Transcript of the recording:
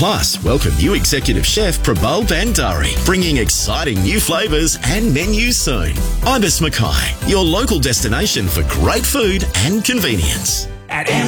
Plus, welcome new executive chef Prabal Bandari, bringing exciting new flavours and menus soon. Ibis Mackay, your local destination for great food and convenience. At